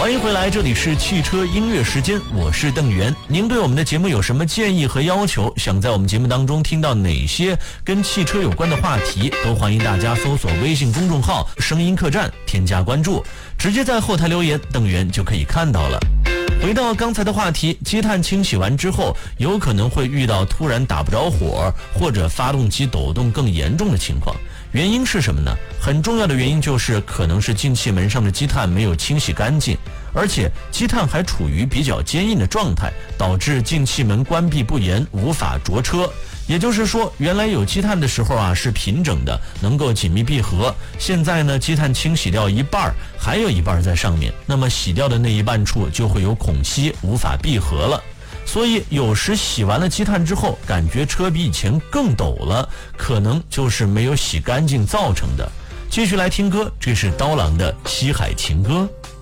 欢迎回来，这里是汽车音乐时间，我是邓源。您对我们的节目有什么建议和要求？想在我们节目当中听到哪些跟汽车有关的话题，都欢迎大家搜索微信公众号声音客栈，添加关注，直接在后台留言，邓源就可以看到了。回到刚才的话题，积碳清洗完之后，有可能会遇到突然打不着火，或者发动机抖动更严重的情况。原因是什么呢？很重要的原因就是可能是进气门上的积碳没有清洗干净，而且积碳还处于比较坚硬的状态，导致进气门关闭不严，无法着车。也就是说，原来有积碳的时候是平整的，能够紧密闭合，现在呢积碳清洗掉一半，还有一半在上面，那么洗掉的那一半处就会有孔隙，无法闭合了。所以有时洗完了积碳之后，感觉车比以前更抖了，可能就是没有洗干净造成的。继续来听歌，这是刀郎的《西海情歌》。